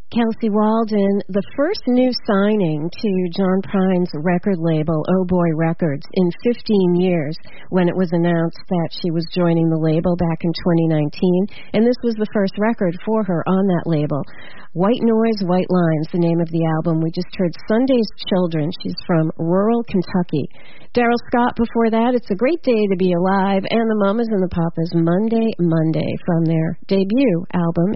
Kelsey Walden, the first new signing to John Prine's record label, Oh Boy Records, in 15 years when it was announced that she was joining the label back in 2019. And this was the first record for her on that label. White Noise, White Lines, the name of the album. We just heard Sunday's Children. She's from rural Kentucky. Daryl Scott before that, It's a Great Day to Be Alive, and the Mamas and the Papas, Monday, Monday, from their debut album